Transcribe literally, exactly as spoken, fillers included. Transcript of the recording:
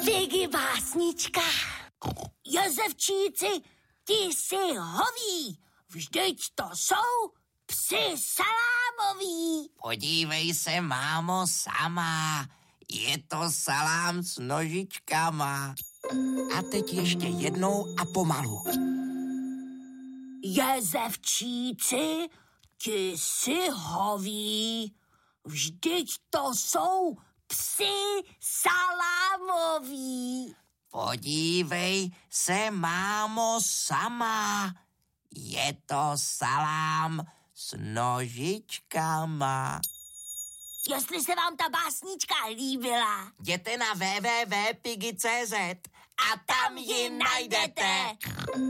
Piggy básnička. Jezevčíci, ti si hoví, vždyť to jsou psi salámoví. Podívej se, mámo, sama. Je to salám s nožičkama. A teď ještě jednou a pomalu. Jezevčíci, ti si hoví, vždyť to jsou psi salámoví. Podívej se, mámo, sama. Je to salám s nožičkama. Jestli se vám ta básnička líbila, jděte na w w w tečka piggy tečka c z a tam ji najdete.